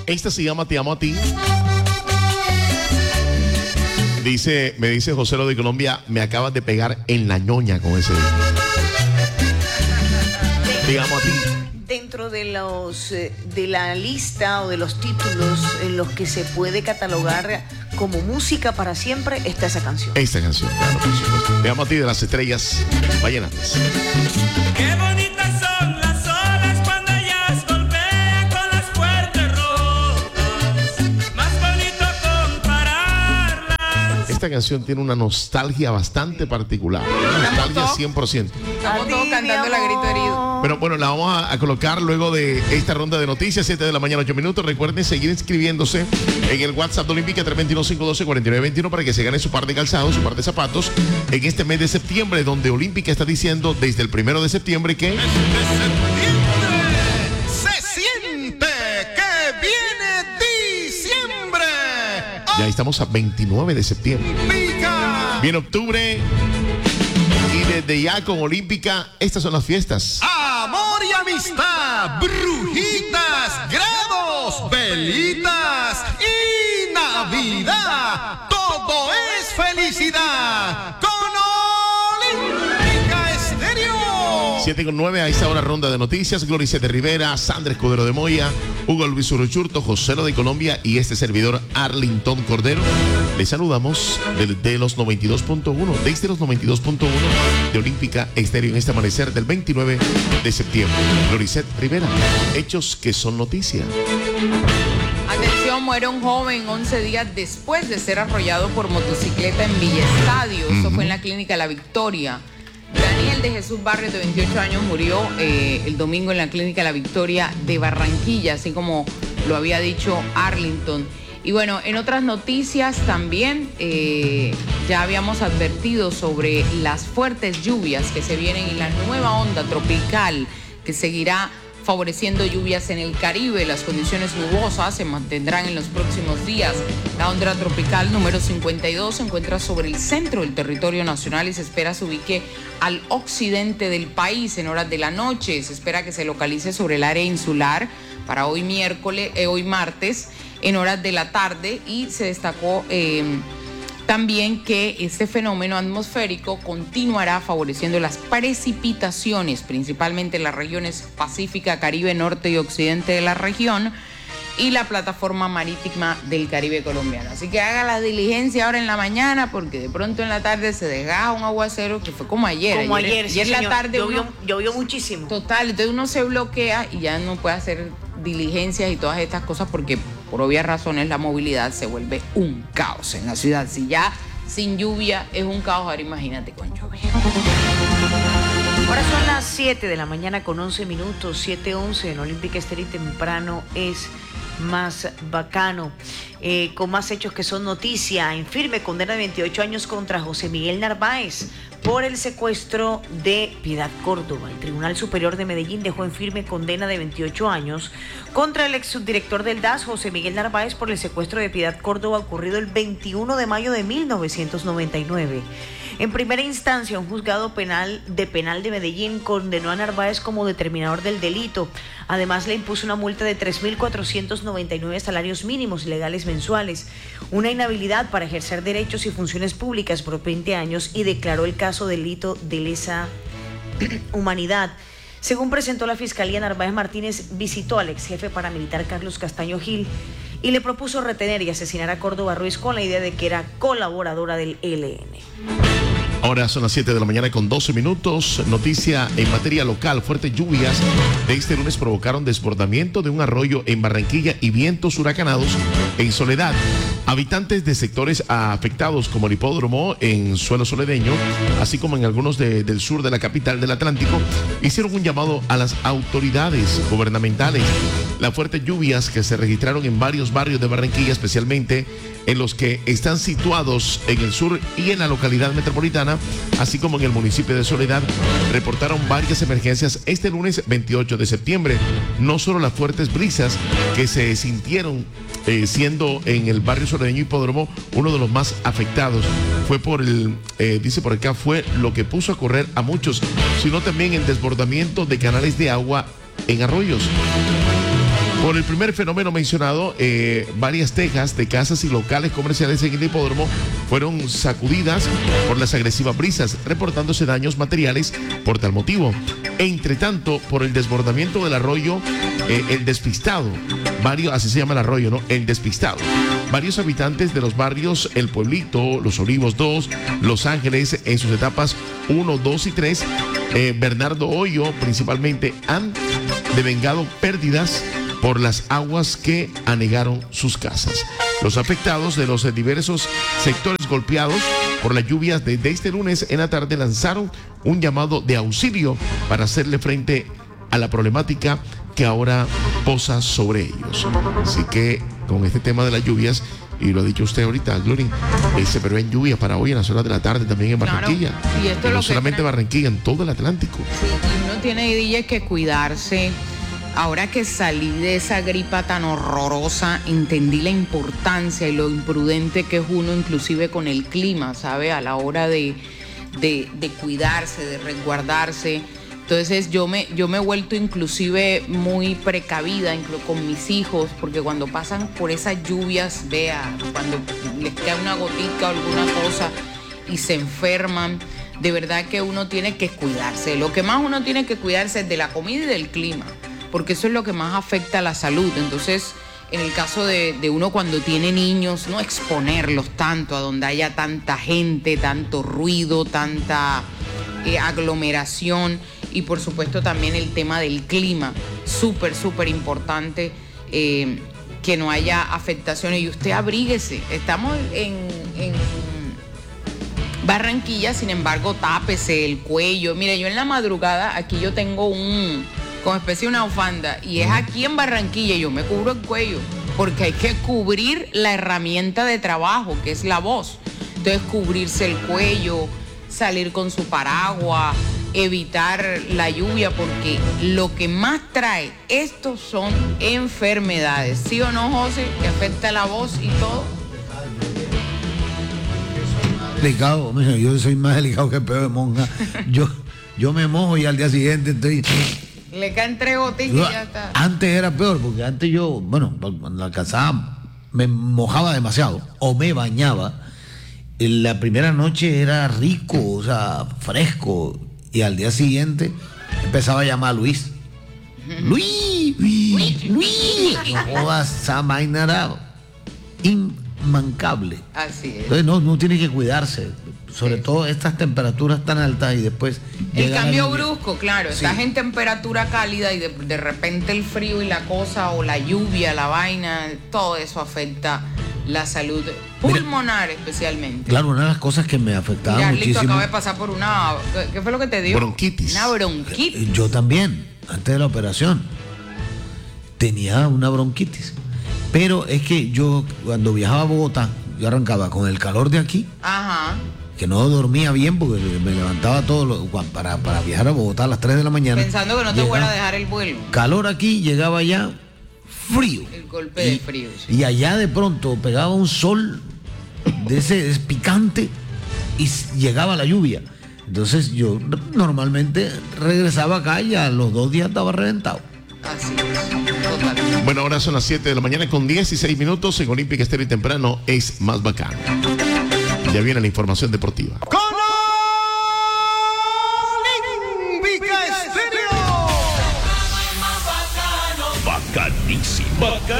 Esta se llama Te amo a ti. Me dice José Lo de Colombia, me acabas de pegar en la ñoña con ese. Te amo a ti. Dentro de de la lista o de los títulos en los que se puede catalogar como música para siempre está esa canción. Esta canción, claro, por supuesto. Te amo a ti, de las Estrellas Vallenatas. Qué bonitas son las olas cuando ellas golpean con las fuertes rocas. Más bonito compararlas. Esta canción tiene una nostalgia bastante particular. Nostalgia 100%. Estamos todos cantando la grito herido. Pero bueno, la vamos a colocar luego de esta ronda de noticias, 7 de la mañana, 8 minutos. Recuerden seguir inscribiéndose en el WhatsApp de Olímpica 321-512-4921 para que se gane su par de calzados, su par de zapatos en este mes de septiembre, donde Olímpica está diciendo desde el 1 de septiembre que... Se siente que viene diciembre. Ya estamos a 29 de septiembre. Olímpica. Viene octubre y desde ya con Olímpica, estas son las fiestas. Amor y amistad, brujitas, grados, velitas y Navidad. Todo es felicidad con Olímpica Estéreo. 7:09 a esta hora, ronda de noticias. Gloricete Rivera, Sandra Escudero de Moya, Hugo Luis Uruchurto, José Lo de Colombia y este servidor Arlington Cordero. Les saludamos desde los 92.1, desde los 92.1 de Olímpica Estéreo en este amanecer del 29 de septiembre. Gloricete Rivera, hechos que son noticia. Atención, muere un joven 11 días después de ser arrollado por motocicleta en Villa Estadio. Esto fue en la clínica La Victoria. Daniel de Jesús Barrios, de 28 años, murió el domingo en la clínica La Victoria de Barranquilla, así como lo había dicho Arlington. Y bueno, en otras noticias también ya habíamos advertido sobre las fuertes lluvias que se vienen en la nueva onda tropical que seguirá favoreciendo lluvias en el Caribe. Las condiciones nubosas se mantendrán en los próximos días. La onda tropical número 52 se encuentra sobre el centro del territorio nacional y se espera se ubique al occidente del país en horas de la noche. Se espera que se localice sobre el área insular para hoy martes en horas de la tarde, y se destacó también que este fenómeno atmosférico continuará favoreciendo las precipitaciones, principalmente en las regiones Pacífica, Caribe, Norte y Occidente de la región y la plataforma marítima del Caribe colombiano. Así que haga la diligencia ahora en la mañana, porque de pronto en la tarde se desgaja un aguacero que fue como ayer. Como ayer, sí, en la señor. tarde llovió muchísimo. Total, entonces uno se bloquea y ya no puede hacer diligencias y todas estas cosas porque por obvias razones la movilidad se vuelve un caos en la ciudad. Si ya sin lluvia es un caos, ahora imagínate con lluvia. Ahora son las 7 de la mañana con 11 minutos, 7:11 en Olímpica Estéreo. Temprano es más bacano. Con más hechos que son noticia. En firme condena de 28 años contra José Miguel Narváez por el secuestro de Piedad Córdoba. El Tribunal Superior de Medellín dejó en firme condena de 28 años contra el ex subdirector del DAS, José Miguel Narváez, por el secuestro de Piedad Córdoba ocurrido el 21 de mayo de 1999. En primera instancia, un juzgado penal de Medellín condenó a Narváez como determinador del delito. Además, le impuso una multa de 3.499 salarios mínimos legales mensuales, una inhabilidad para ejercer derechos y funciones públicas por 20 años y declaró el caso delito de lesa humanidad. Según presentó la Fiscalía, Narváez Martínez visitó al ex jefe paramilitar Carlos Castaño Gil y le propuso retener y asesinar a Córdoba Ruiz con la idea de que era colaboradora del ELN. Ahora son las 7 de la mañana con 12 minutos. Noticia en materia local. Fuertes lluvias de este lunes provocaron desbordamiento de un arroyo en Barranquilla y vientos huracanados en Soledad. Habitantes de sectores afectados como el hipódromo en suelo soledeño, así como en algunos del sur de la capital del Atlántico, hicieron un llamado a las autoridades gubernamentales. Las fuertes lluvias que se registraron en varios barrios de Barranquilla, especialmente en los que están situados en el sur y en la localidad metropolitana, así como en el municipio de Soledad, reportaron varias emergencias este lunes 28 de septiembre. No solo las fuertes brisas que se sintieron siendo en el barrio soledeño Hipódromo uno de los más afectados, fue dice por acá, fue lo que puso a correr a muchos, sino también el desbordamiento de canales de agua en arroyos. Por el primer fenómeno mencionado, varias tejas de casas y locales comerciales en el hipódromo fueron sacudidas por las agresivas brisas, reportándose daños materiales por tal motivo. Entre tanto, por el desbordamiento del arroyo, El Despistado, así se llama el arroyo, ¿no? El Despistado. Varios habitantes de los barrios El Pueblito, Los Olivos 2, Los Ángeles, en sus etapas 1, 2 y 3, Bernardo Hoyo principalmente, han devengado pérdidas por las aguas que anegaron sus casas. Los afectados de los diversos sectores golpeados por las lluvias desde este lunes en la tarde lanzaron un llamado de auxilio para hacerle frente a la problemática que ahora posa sobre ellos. Así que con este tema de las lluvias, y lo ha dicho usted ahorita, Glory, se prevén lluvias para hoy en las horas de la tarde también en Barranquilla. Claro, y esto no lo solamente Barranquilla, en todo el Atlántico. Sí, y uno tiene idea que cuidarse. Ahora que salí de esa gripa tan horrorosa, entendí la importancia y lo imprudente que es uno, inclusive con el clima, ¿sabe? A la hora de cuidarse, de resguardarse. Entonces yo me he vuelto inclusive muy precavida con mis hijos, porque cuando pasan por esas lluvias, cuando les cae una gotica o alguna cosa y se enferman, de verdad que uno tiene que cuidarse. Lo que más uno tiene que cuidarse es de la comida y del clima, porque eso es lo que más afecta a la salud. Entonces, en el caso de uno cuando tiene niños, no exponerlos tanto a donde haya tanta gente, tanto ruido, tanta aglomeración, y por supuesto también el tema del clima, súper importante, que no haya afectaciones. Y usted abríguese, estamos en Barranquilla, sin embargo, tápese el cuello. Mire, yo en la madrugada, aquí yo tengo como especie de una bufanda, y es aquí en Barranquilla, yo me cubro el cuello, porque hay que cubrir la herramienta de trabajo, que es la voz. Entonces, cubrirse el cuello, salir con su paraguas, evitar la lluvia, porque lo que más trae estos son enfermedades. ¿Sí o no, José? Que afecta la voz y todo. Delicado, mira, yo soy más delicado que el peor de monja. Yo me mojo y al día siguiente estoy... Le caen 3 gotitas y ya está. Antes era peor, porque antes yo, cuando alcanzaba, me mojaba demasiado o me bañaba. La primera noche era rico, o sea, fresco, y al día siguiente empezaba a llamar a Luis. Luis. No, esa vaina era inmancable. Así es. Entonces no tiene que cuidarse, sobre todo estas temperaturas tan altas, y después el cambio brusco, claro, sí. Estás en temperatura cálida y de repente el frío y la cosa, o la lluvia, la vaina, todo eso afecta la salud pulmonar. Mira, especialmente. Claro, una de las cosas que me afectaba muchísimo. Acaba de pasar por una... ¿Qué fue lo que te dio? Bronquitis. Una bronquitis. Yo también, antes de la operación, tenía una bronquitis. Pero es que yo, cuando viajaba a Bogotá, yo arrancaba con el calor de aquí. Ajá. Que no dormía bien porque me levantaba para viajar a Bogotá a las 3 de la mañana. Pensando que no te fuera a dejar el vuelo. Calor aquí, llegaba allá frío. El golpe de frío. Sí. Y allá de pronto pegaba un sol de ese picante y llegaba la lluvia. Entonces yo normalmente regresaba acá y a los 2 días estaba reventado. Así es, total. Bueno, ahora son las 7 de la mañana con 16 minutos en Olímpica Estéreo y Temprano es más bacano. Ya viene la información deportiva.